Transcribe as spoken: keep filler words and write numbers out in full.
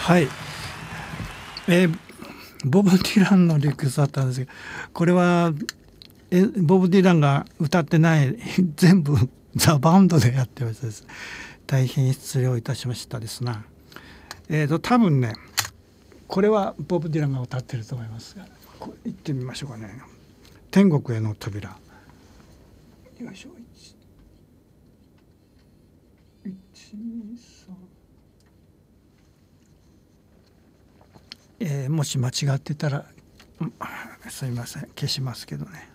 はい、えー、ボブ・ディランのリクエストだったんですけど、これはえボブ・ディランが歌ってない全部ザ・バンドでやってましたです。大変失礼をいたしましたですな。えーと多分ねこれはボブ・ディランが歌ってると思いますが、これ行ってみましょうかね。天国への扉。よいしょ。いちにさん、えー、もし間違ってたらすいません、消しますけどね。